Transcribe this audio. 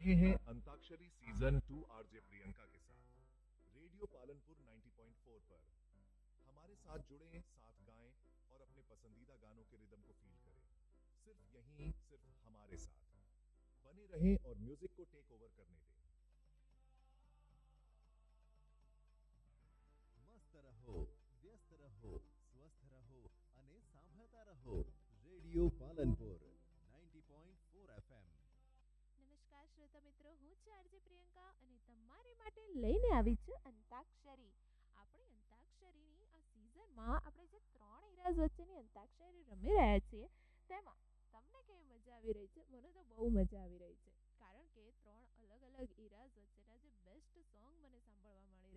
रहे हैं antakshari season 2 RJ Priyanka के साथ रेडियो पालनपुर 90.4 पर। हमारे साथ जुड़ें, साथ गाएं और अपने पसंदीदा गानों के रिदम को फील करें। सिर्फ यहीं, सिर्फ हमारे साथ बने रहें और म्यूजिक को टेक ओवर करने दें। મસ્ત રહો, વ્યસ્ત રહો, સ્વસ્થ રહો અને સાંભળતા રહો રેડિયો પાલનપુર 90.4 FM. નમસ્કાર શ્રોતા મિત્રો, હું છું આરજે પ્રિયંકા અને તમારી માટે લઈને આવી છું અંતાક્ષરી. આપણી અંતાક્ષરીની આ સિઝનમાં આપણે જે 3 હીરાઝ વચ્ચેની અંતાક્ષરી રમી રહ્યા છીએ તેમાં તમને કેવી મજા આવી રહી છે? મને તો બહુ મજા આવી રહી છે, કારણ કે 3 અલગ અલગ હીરાઝ વચ્ચેના જે બેસ્ટ સોંગ મને સાંભળવા મળી